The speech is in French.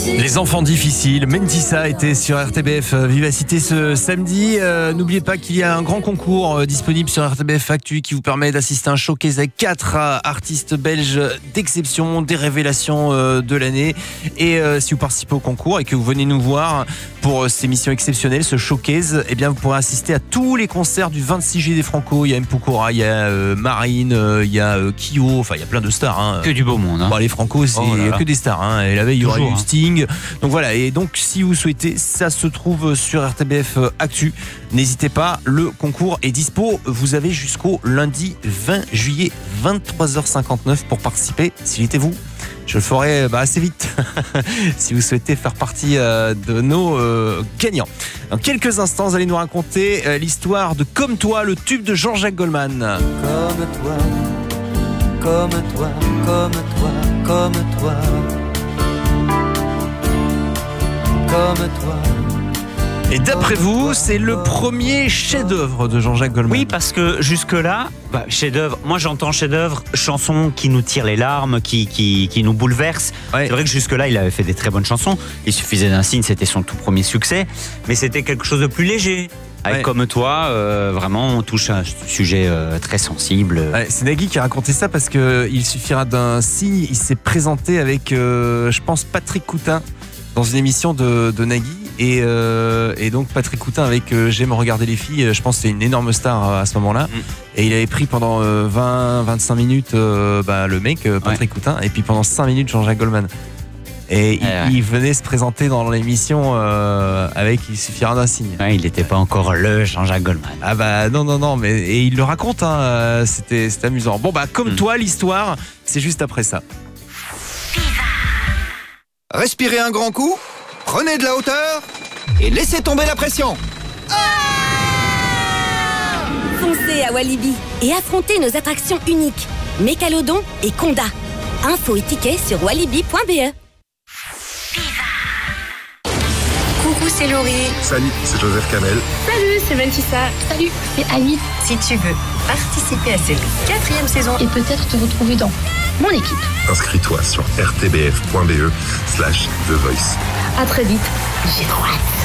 Les enfants difficiles, Mentissa était sur RTBF Vivacité ce samedi. N'oubliez pas qu'il y a un grand concours disponible sur RTBF Actu qui vous permet d'assister à un showcase avec 4 artistes belges d'exception, des révélations de l'année. Et si vous participez au concours et que vous venez nous voir pour cette émission exceptionnelle, ce showcase, eh bien vous pourrez assister à tous les concerts du 26 juillet des Franco. Il y a M. Pokora, il y a Marine, il y a Kyo, enfin il y a plein de stars. Hein. Que du beau monde. Hein. Bon, les Franco, c'est que des stars. Hein. Et la veille, il y aura eu Sting. Donc voilà, et donc si vous souhaitez, ça se trouve sur RTBF Actu. N'hésitez pas, le concours est dispo. Vous avez jusqu'au lundi 20 juillet, 23h59 pour participer. Si j'étais vous, je le ferai assez vite si vous souhaitez faire partie de nos gagnants. Dans quelques instants, vous allez nous raconter l'histoire de Comme toi, le tube de Jean-Jacques Goldman. Comme toi, comme toi, comme toi, comme toi. Comme toi. Et d'après vous, c'est le premier chef-d'œuvre de Jean-Jacques Goldman. Oui, parce que jusque-là, chef-d'œuvre, moi j'entends chef-d'œuvre, chanson qui nous tire les larmes, qui nous bouleverse. Ouais. C'est vrai que jusque-là, il avait fait des très bonnes chansons. Il suffisait d'un signe, c'était son tout premier succès. Mais c'était quelque chose de plus léger. Avec Comme toi, vraiment, on touche à un sujet très sensible. Ouais, c'est Nagui qui a raconté ça parce qu'il suffira d'un signe. Il s'est présenté avec, je pense, Patrick Coutin dans une émission de Nagui. Et donc Patrick Coutin avec J'aime regarder les filles, je pense que c'est une énorme star à ce moment-là. Et il avait pris pendant 20-25 minutes le mec, Patrick Coutin, et puis pendant 5 minutes Jean-Jacques Goldman. Et il venait se présenter dans l'émission avec Il suffira d'un signe. Ouais, il n'était pas encore le Jean-Jacques Goldman. Ah bah non, mais et il le raconte, hein, c'était amusant. Bon Comme toi, l'histoire, c'est juste après ça. Respirez un grand coup, prenez de la hauteur et laissez tomber la pression. Foncez à Walibi et affrontez nos attractions uniques, Mécalodon et Conda. Infos et tickets sur walibi.be. Coucou, c'est Laurie. Salut, c'est Joseph Kamel. Salut, c'est Mentissa. Salut, c'est Annie. Si tu veux participer à cette 4e saison et peut-être te retrouver dans mon équipe, inscris-toi sur rtbf.be/The Voice. À très vite, j'ai trop hâte.